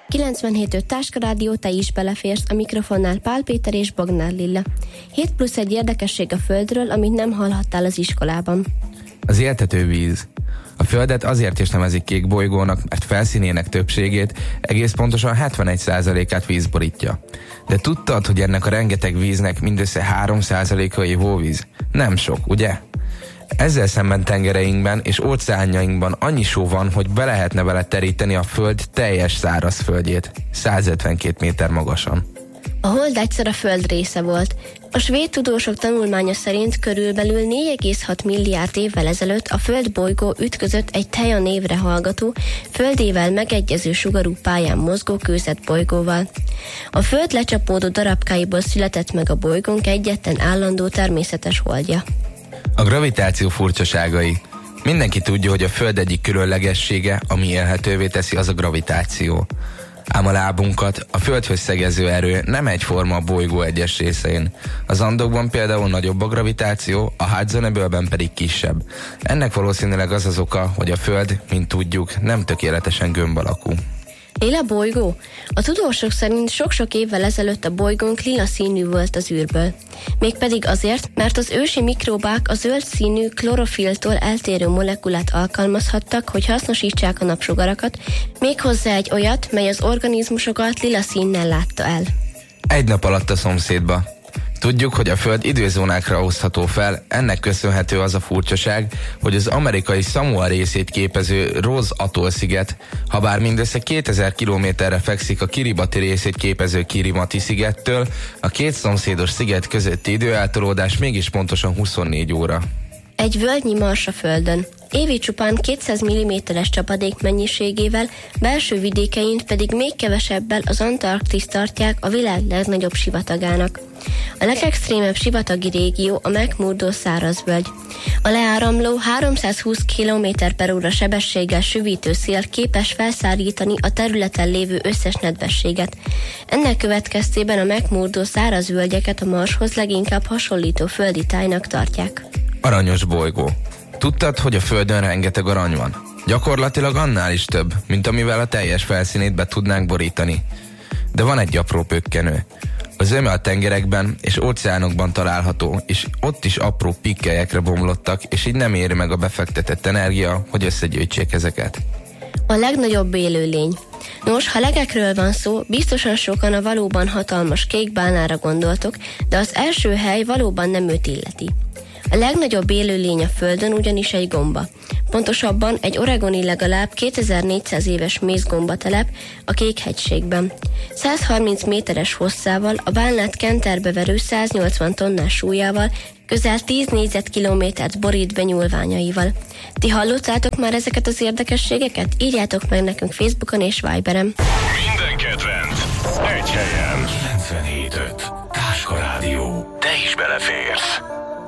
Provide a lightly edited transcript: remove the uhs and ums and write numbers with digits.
97.5 Táskarádió, te is beleférsz, a mikrofonnál Pál Péter és Bognár Lilla. 7+1 érdekesség a Földről, amit nem hallhattál az iskolában. Az éltető víz. A Földet azért is nevezik kék bolygónak, mert felszínének többségét, egész pontosan 71%-át víz borítja. De tudtad, hogy ennek a rengeteg víznek mindössze 3%-a ivóvíz? Nem sok, ugye? Ezzel szemben tengereinkben és óceánjainkban annyi só van, hogy be lehetne vele teríteni a Föld teljes szárazföldjét, 152 méter magasan. A Hold egyszer a Föld része volt. A svéd tudósok tanulmánya szerint körülbelül 4,6 milliárd évvel ezelőtt a Föld bolygó ütközött egy Theia névre hallgató, Földével megegyező sugarú pályán mozgó kőzetbolygóval. A Föld lecsapódó darabkáiból született meg a bolygónk egyetlen állandó természetes holdja. A gravitáció furcsaságai. Mindenki tudja, hogy a Föld egyik különlegessége, ami élhetővé teszi, az a gravitáció. Ám a lábunkat a Földhöz szegező erő nem egyforma a bolygó egyes részein. Az Andokban például nagyobb a gravitáció, a Hudson-öbölben pedig kisebb. Ennek valószínűleg az az oka, hogy a Föld, mint tudjuk, nem tökéletesen gömb alakú. Lila bolygó? A tudósok szerint sok-sok évvel ezelőtt a bolygónk lila színű volt az űrből. Mégpedig azért, mert az ősi mikróbák a zöld színű klorofilltól eltérő molekulát alkalmazhattak, hogy hasznosítsák a napsugarakat, méghozzá egy olyat, mely az organizmusokat lila színnel látta el. Egy nap alatt a szomszédba. Tudjuk, hogy a Föld időzónákra osztható fel, ennek köszönhető az a furcsaság, hogy az amerikai Samoa részét képező Ross atoll-sziget, habár mindössze 2000 kilométerre fekszik a Kiribati részét képező Kiribati szigettől, a két szomszédos sziget közötti időeltolódás mégis pontosan 24 óra. Egy völgyi mars a Földön. Évi csupán 200 mm-es csapadék mennyiségével, belső vidékein pedig még kevesebbel az Antarktiszt tartják a világ legnagyobb sivatagának. A legextrémebb sivatagi régió a McMurdo szárazvölgy. A leáramló 320 km/h sebességgel süvítő szél képes felszárítani a területen lévő összes nedvességet. Ennek következtében a McMurdo szárazvölgyeket a Marshoz leginkább hasonlító földi tájnak tartják. Aranyos bolygó. Tudtad, hogy a Földön rengeteg arany van? Gyakorlatilag annál is több, mint amivel a teljes felszínét be tudnánk borítani. De van egy apró pökkenő. Az zöme a tengerekben és óceánokban található, és ott is apró pikkelyekre bomlottak, és így nem éri meg a befektetett energia, hogy összegyűjtsék ezeket. A legnagyobb élőlény. Nos, ha legekről van szó, biztosan sokan a valóban hatalmas kék bálnára gondoltok, de az első hely valóban nem őt illeti. A legnagyobb élőlény a Földön ugyanis egy gomba. Pontosabban egy oregoni legalább 2400 éves mézgombatelep a Kékhegységben. 130 méteres hosszával, a bálnát kenterbe verő 180 tonnás súlyával, közel 10 négyzetkilométert borít be nyúlványaival. Ti hallottátok már ezeket az érdekességeket? Írjátok meg nekünk Facebookon és Viberen. Minden kedven!